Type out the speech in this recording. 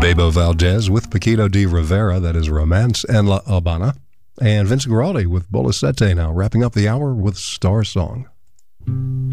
Bebo Valdez with Paquito de Rivera, that is Romance and La Habana. And Vincent Guaraldi with Bola Sete now, wrapping up the hour with Star Song.